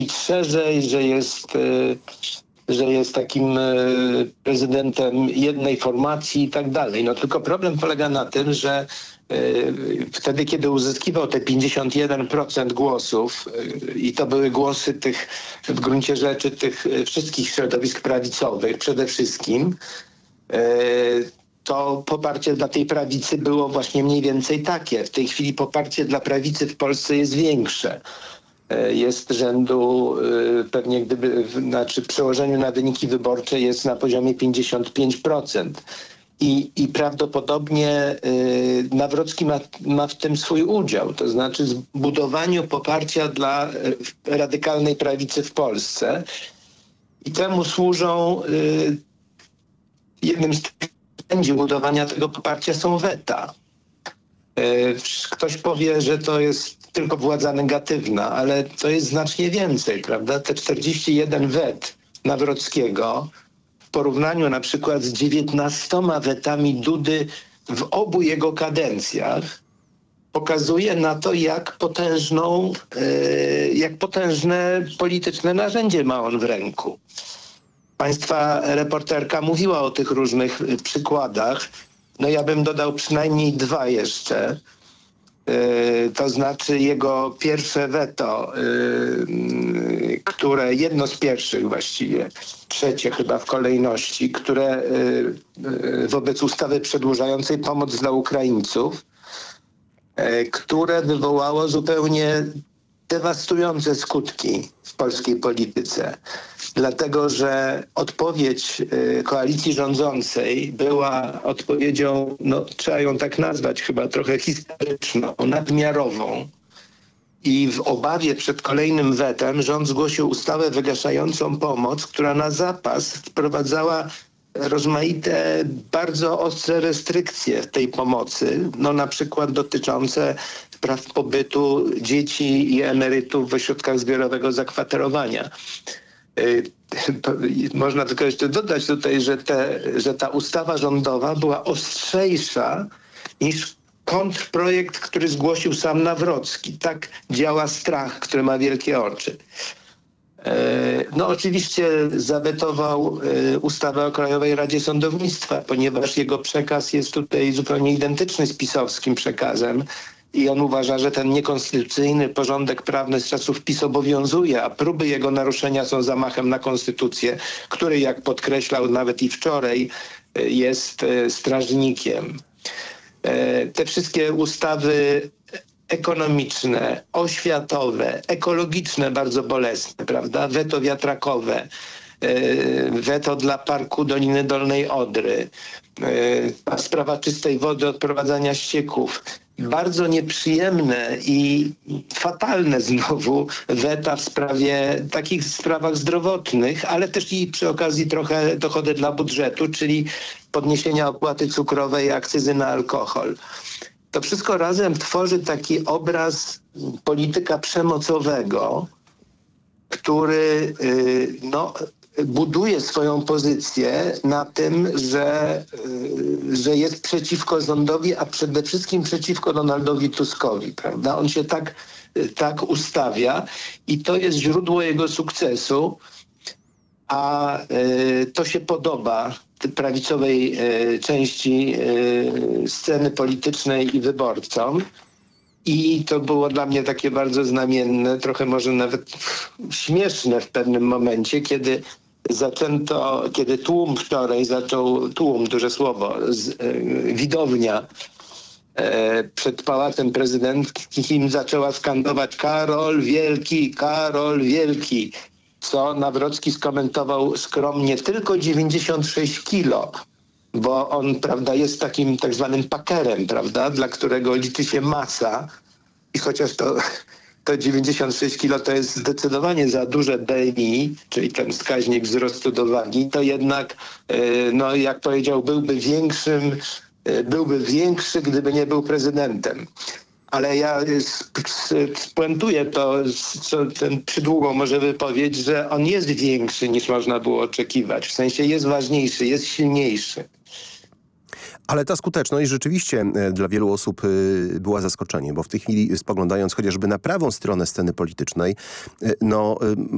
szerzej, że jest takim prezydentem jednej formacji i tak dalej. No tylko problem polega na tym, że wtedy, kiedy uzyskiwał te 51% głosów i to były głosy tych, w gruncie rzeczy, tych wszystkich środowisk prawicowych przede wszystkim, to poparcie dla tej prawicy było właśnie mniej więcej takie. W tej chwili poparcie dla prawicy w Polsce jest większe. Jest rzędu pewnie w przełożeniu na wyniki wyborcze jest na poziomie 55%. I prawdopodobnie Nawrocki ma w tym swój udział, to znaczy zbudowaniu poparcia dla radykalnej prawicy w Polsce. I temu służą, jednym z narzędzi budowania tego poparcia są weta. Ktoś powie, że to jest tylko władza negatywna, ale to jest znacznie więcej, prawda? Te 41 wet Nawrockiego w porównaniu na przykład z 19 wetami Dudy w obu jego kadencjach pokazuje na to, jak potężne polityczne narzędzie ma on w ręku. Państwa reporterka mówiła o tych różnych przykładach. No ja bym dodał przynajmniej dwa jeszcze. To znaczy jego pierwsze weto, które jedno z pierwszych właściwie, trzecie chyba w kolejności, które wobec ustawy przedłużającej pomoc dla Ukraińców, które wywołało zupełnie dewastujące skutki w polskiej polityce. Dlatego, że odpowiedź koalicji rządzącej była odpowiedzią, no trzeba ją tak nazwać, chyba trochę historyczną, nadmiarową. I w obawie przed kolejnym wetem rząd zgłosił ustawę wygaszającą pomoc, która na zapas wprowadzała rozmaite, bardzo ostre restrykcje tej pomocy, no na przykład dotyczące praw pobytu dzieci i emerytów w ośrodkach zbiorowego zakwaterowania. Można tylko jeszcze dodać tutaj, że ta ustawa rządowa była ostrzejsza niż kontrprojekt, który zgłosił sam Nawrocki. Tak działa strach, który ma wielkie oczy. No oczywiście zawetował ustawę o Krajowej Radzie Sądownictwa, ponieważ jego przekaz jest tutaj zupełnie identyczny z pisowskim przekazem i on uważa, że ten niekonstytucyjny porządek prawny z czasów PiS obowiązuje, a próby jego naruszenia są zamachem na konstytucję, który, jak podkreślał nawet i wczoraj, jest strażnikiem. Te wszystkie ustawy ekonomiczne, oświatowe, ekologiczne, bardzo bolesne, prawda? Weto wiatrakowe, weto dla parku Doliny Dolnej Odry, sprawa czystej wody, odprowadzania ścieków. Bardzo nieprzyjemne i fatalne znowu weta w takich sprawach zdrowotnych, ale też i przy okazji trochę dochody dla budżetu, czyli podniesienia opłaty cukrowej i akcyzy na alkohol. To wszystko razem tworzy taki obraz polityka przemocowego, który buduje swoją pozycję na tym, że jest przeciwko rządowi, a przede wszystkim przeciwko Donaldowi Tuskowi, prawda? On się tak ustawia i to jest źródło jego sukcesu, a to się podoba prawicowej części sceny politycznej i wyborcom. I to było dla mnie takie bardzo znamienne, trochę może nawet śmieszne w pewnym momencie, kiedy tłum wczoraj zaczął, duże słowo, widownia przed Pałacem Prezydenckim zaczęła skandować Karol Wielki, Karol Wielki, co Nawrocki skomentował skromnie, tylko 96 kilo. Bo on, prawda, jest takim tak zwanym pakerem, prawda, dla którego liczy się masa i chociaż to 96 kilo to jest zdecydowanie za duże BMI, czyli ten wskaźnik wzrostu do wagi, to jednak, no jak powiedział, byłby większy, gdyby nie był prezydentem. Ale ja spuentuję ten przydługą może wypowiedź, że on jest większy niż można było oczekiwać. W sensie jest ważniejszy, jest silniejszy. Ale ta skuteczność rzeczywiście dla wielu osób była zaskoczeniem, bo w tej chwili spoglądając chociażby na prawą stronę sceny politycznej, no